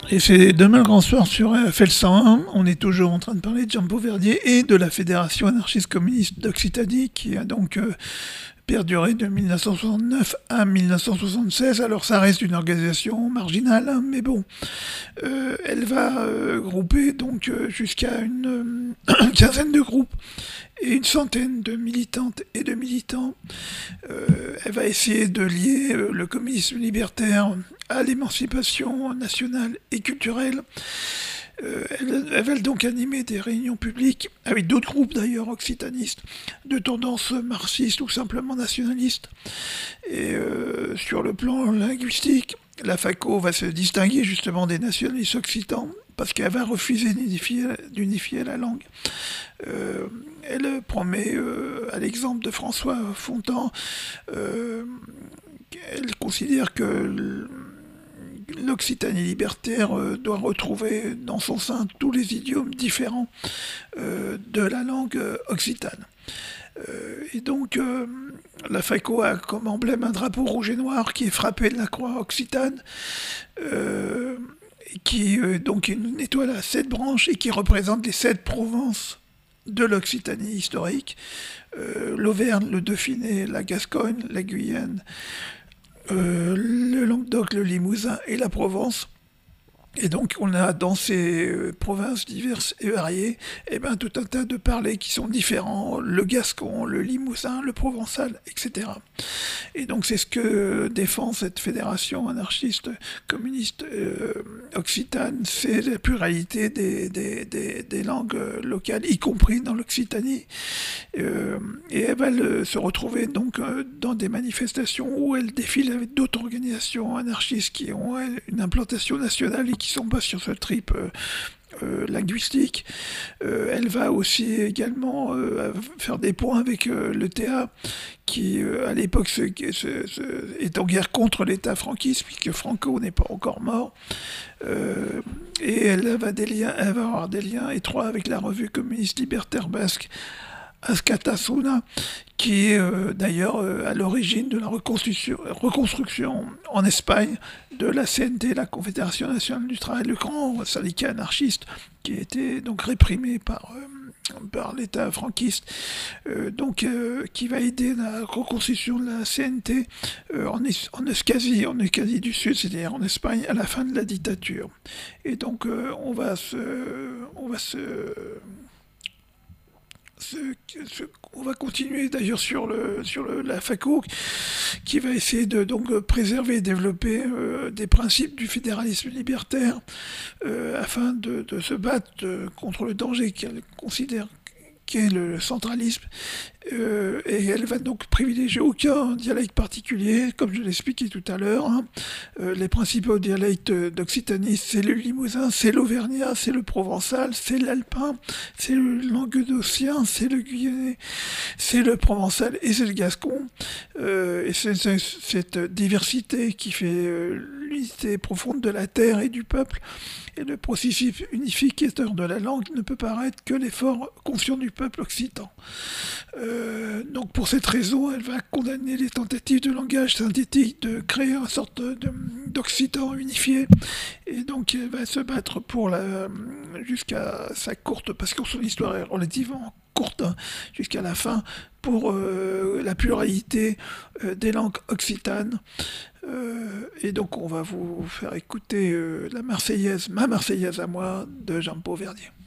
Et c'est demain le grand soir sur RFL 101. On est toujours en train de parler de Jean-Paul Verdier et de la Fédération anarchiste communiste d'Occitanie qui a donc perduré de 1969 à 1976. Alors ça reste une organisation marginale, hein, mais bon, elle va grouper donc jusqu'à une quinzaine de groupes et une centaine de militantes et de militants. Elle va essayer de lier le communisme libertaire à l'émancipation nationale et culturelle. Elle va donc animer des réunions publiques avec d'autres groupes d'ailleurs occitanistes de tendance marxiste ou simplement nationaliste. Et sur le plan linguistique, la FACO va se distinguer justement des nationalistes occitans parce qu'elle va refuser d'unifier la langue. Elle promet, à l'exemple de François Fontan, elle considère que l'Occitanie libertaire doit retrouver dans son sein tous les idiomes différents de la langue occitane. Et donc, la FACO a comme emblème un drapeau rouge et noir qui est frappé de la croix occitane, qui est donc une étoile à 7 branches et qui représente les 7 provinces de l'Occitanie historique, l'Auvergne, le Dauphiné, la Gascogne, la Guyane, le Languedoc, le Limousin et la Provence. Et donc on a dans ces provinces diverses et variées tout un tas de parlers qui sont différents, le gascon, le limousin, le provençal, etc. Et donc c'est ce que défend cette fédération anarchiste communiste occitane, c'est la pluralité des langues locales, y compris dans l'Occitanie. Et elle va se retrouver donc dans des manifestations où elle défile avec d'autres organisations anarchistes qui ont une implantation nationale et qui sont pas sur ce trip linguistique. Elle va aussi également faire des points avec le TA qui à l'époque est en guerre contre l'État franquiste puisque Franco n'est pas encore mort. Et elle va avoir des liens étroits avec la revue communiste libertaire basque Askatasuna, qui est d'ailleurs à l'origine de la reconstruction en Espagne de la CNT, la Confédération nationale du travail, le grand syndicat anarchiste qui a été donc réprimé par l'État franquiste, qui va aider la reconstruction de la CNT en Euskadi du Sud, c'est-à-dire en Espagne, à la fin de la dictature. Et donc on va continuer d'ailleurs sur la FACO qui va essayer de donc préserver et développer des principes du fédéralisme libertaire afin de se battre contre le danger qu'elle considère qu'est le centralisme, et elle va donc privilégier aucun dialecte particulier, comme je l'expliquais tout à l'heure. Hein. Les principaux dialectes d'Occitanie, c'est le limousin, c'est l'auvergnat, c'est le provençal, c'est l'alpin, c'est le languedocien, c'est le guyanais, c'est le provençal et c'est le gascon. Et c'est cette diversité qui fait l'unité profonde de la terre et du peuple. Et le processus unificateur de la langue ne peut paraître que l'effort conscient du peuple occitan. Donc pour cette raison, elle va condamner les tentatives de langage synthétique de créer une sorte d'occitan unifié. Et donc elle va se battre jusqu'à sa courte, parce que son histoire est relativement courte, hein, jusqu'à la fin, pour la pluralité des langues occitanes. Et donc on va vous faire écouter la Marseillaise, ma Marseillaise à moi, de Jean-Paul Verdier.